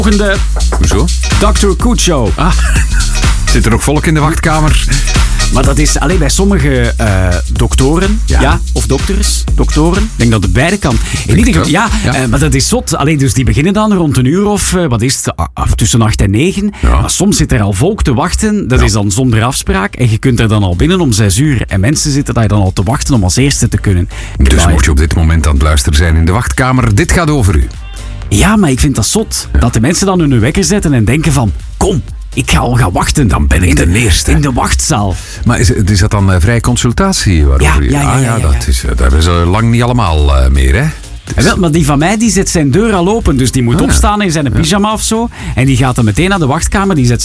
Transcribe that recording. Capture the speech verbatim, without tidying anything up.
Volgende. Hoezo? dokter Kucho. Ah, zit er nog volk in de wachtkamer? Maar dat is alleen bij sommige uh, doktoren, ja. ja, of dokters, doktoren. Ik denk dat het beide kan. In ieder geval, ja, ja. Uh, maar dat is zot. Allee, dus die beginnen dan rond een uur of, uh, wat is het, uh, tussen acht en negen. Ja. Maar soms zit er al volk te wachten. Dat ja. is dan zonder afspraak. En je kunt er dan al binnen om zes uur. En mensen zitten daar dan al te wachten om als eerste te kunnen. Dus mocht je op dit moment aan het luisteren zijn in de wachtkamer, dit gaat over u. Ja, maar ik vind dat zot. Ja. Dat de mensen dan hun wekker zetten en denken van, kom, ik ga al gaan wachten. Dan ben ik de eerste. In de wachtzaal. Maar is, is dat dan uh, vrije consultatie? Waarover ja, ja, ja, ah, ja, ja, ja, dat, is, dat hebben ze lang niet allemaal uh, meer, hè? Dus... Wel, maar die van mij die zet zijn deur al open. Dus die moet ah, opstaan in zijn pyjama ja. of zo. En die gaat dan meteen naar de wachtkamer. Die zet